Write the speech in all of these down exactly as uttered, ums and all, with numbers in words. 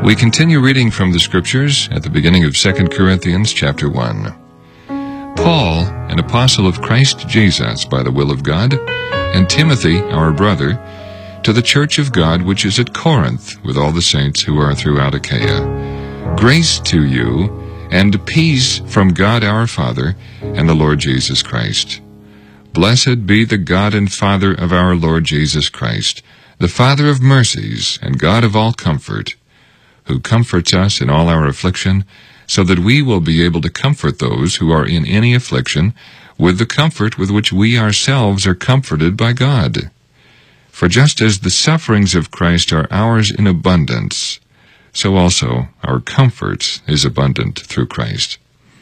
We continue reading from the Scriptures at the beginning of Second Corinthians chapter one. Paul, an apostle of Christ Jesus by the will of God, and Timothy, our brother, to the church of God which is at Corinth, with all the saints who are throughout Achaia. Grace to you, and peace from God our Father and the Lord Jesus Christ. Blessed be the God and Father of our Lord Jesus Christ, the Father of mercies and God of all comfort, who comforts us in all our affliction, so that we will be able to comfort those who are in any affliction with the comfort with which we ourselves are comforted by God. For just as the sufferings of Christ are ours in abundance, so also our comfort is abundant through Christ.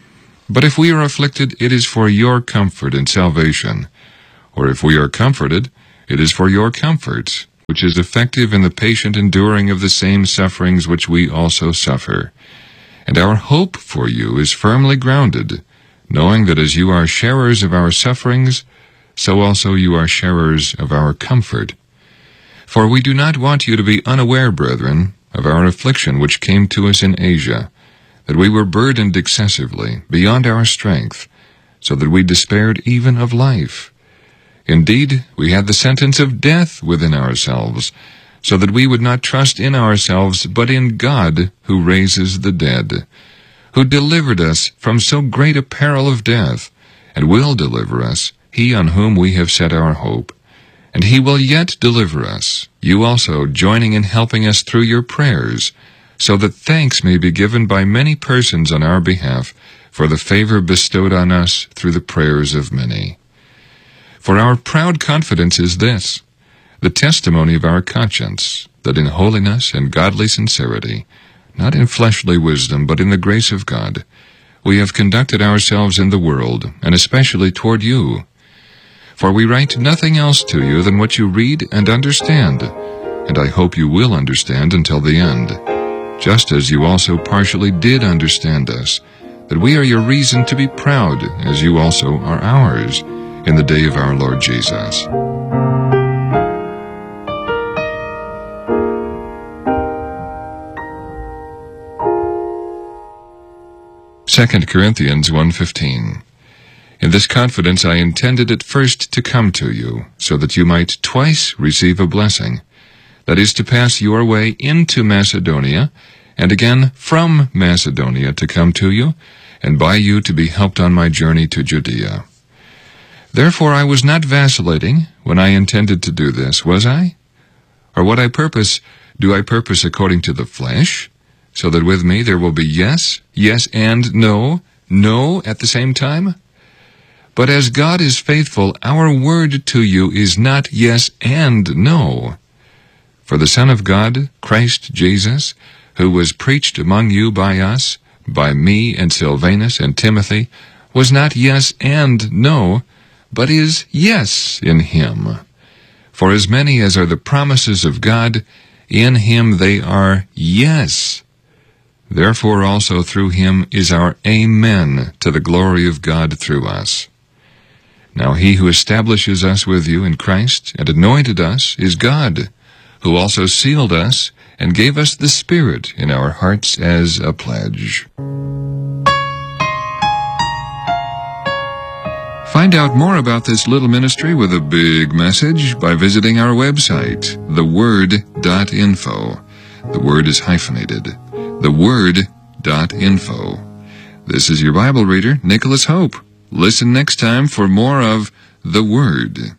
But if we are afflicted, it is for your comfort and salvation, or if we are comforted, it is for your comfort, which is effective in the patient enduring of the same sufferings which we also suffer. And our hope for you is firmly grounded, knowing that as you are sharers of our sufferings, so also you are sharers of our comfort. For we do not want you to be unaware, brethren, of our affliction which came to us in Asia, that we were burdened excessively, beyond our strength, so that we despaired even of life. Indeed, we had the sentence of death within ourselves, so that we would not trust in ourselves, but in God, who raises the dead, who delivered us from so great a peril of death, and will deliver us, he on whom we have set our hope. And he will yet deliver us, you also joining in helping us through your prayers, so that thanks may be given by many persons on our behalf for the favor bestowed on us through the prayers of many. For our proud confidence is this, the testimony of our conscience, that in holiness and godly sincerity, not in fleshly wisdom, but in the grace of God, we have conducted ourselves in the world, and especially toward you. For we write nothing else to you than what you read and understand, and I hope you will understand until the end, just as you also partially did understand us, that we are your reason to be proud, as you also are ours, in the day of our Lord Jesus. Second Corinthians one fifteen. In this confidence I intended at first to come to you, so that you might twice receive a blessing, that is to pass your way into Macedonia, and again from Macedonia to come to you, and by you to be helped on my journey to Judea. Therefore I was not vacillating when I intended to do this, was I? Or what I purpose, do I purpose according to the flesh, so that with me there will be yes, yes, and no, no at the same time? But as God is faithful, our word to you is not yes and no. For the Son of God, Christ Jesus, who was preached among you by us, by me and Silvanus and Timothy, was not yes and no, but is yes in him. For as many as are the promises of God, in him they are yes. Therefore also through him is our Amen to the glory of God through us. Now he who establishes us with you in Christ and anointed us is God, who also sealed us and gave us the Spirit in our hearts as a pledge. Find out more about this little ministry with a big message by visiting our website, the word dot info. The word is hyphenated. the word dot info. This is your Bible reader, Nicholas Hope. Listen next time for more of The Word.